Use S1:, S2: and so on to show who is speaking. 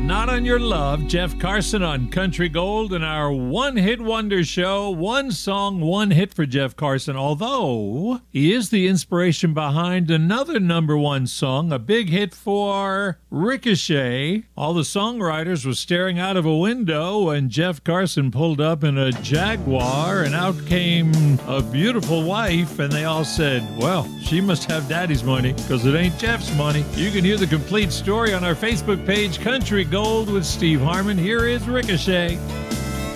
S1: Not on Your Love, Jeff Carson on Country Gold in our one-hit wonder show. One song, one hit for Jeff Carson, although he is the inspiration behind another number one song, a big hit for Ricochet. All the songwriters were staring out of a window when Jeff Carson pulled up in a Jaguar, and out came a beautiful wife, and they all said, well, she must have daddy's money because it ain't Jeff's money. You can hear the complete story on our Facebook page, Country Gold with Steve Harmon. Here is Ricochet.